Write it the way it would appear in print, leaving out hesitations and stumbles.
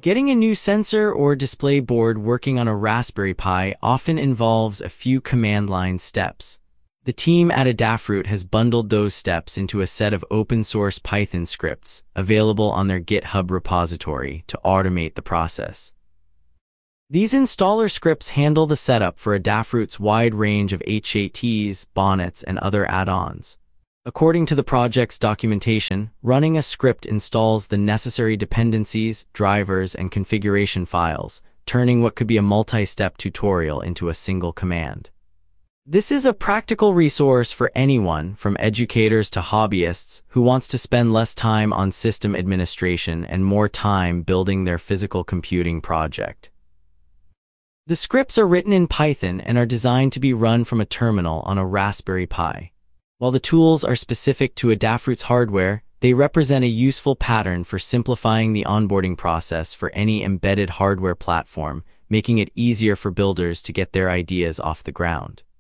Getting a new sensor or display board working on a Raspberry Pi often involves a few command line steps. The team at Adafruit has bundled those steps into a set of open-source Python scripts available on their GitHub repository to automate the process. These installer scripts handle the setup for Adafruit's wide range of HATs, bonnets, and other add-ons. According to the project's documentation, running a script installs the necessary dependencies, drivers, and configuration files, turning what could be a multi-step tutorial into a single command. This is a practical resource for anyone, from educators to hobbyists, who wants to spend less time on system administration and more time building their physical computing project. The scripts are written in Python and are designed to be run from a terminal on a Raspberry Pi. While the tools are specific to Adafruit's hardware, they represent a useful pattern for simplifying the onboarding process for any embedded hardware platform, making it easier for builders to get their ideas off the ground.